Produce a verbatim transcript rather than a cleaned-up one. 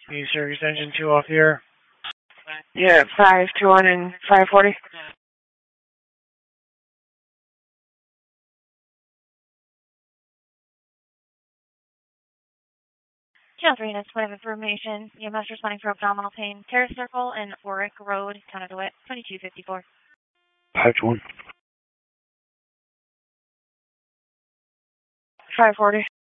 Can you service engine two off the air? Yeah, five two one and five forty. Channel three, that's point of information. E M S responding for abdominal pain. Terrace Circle and Warwick Road, Town of DeWitt, twenty-two fifty-four. five to one. five forty.